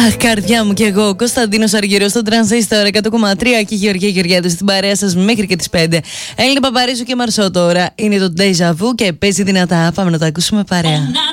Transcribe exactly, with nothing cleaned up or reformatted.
Αχ, καρδιά μου κι εγώ. Κωνσταντίνος Αργυρός στο Τρανζίστορ εκατό κόμμα τρία και η Γεωργία Γεωργιάδου στην παρέα σας μέχρι και τις πέντε. Έλληνα Παπαρίζου και Μαρσό τώρα. Είναι το Deja Vu και παίζει δυνατά. Πάμε να το ακούσουμε παρέα.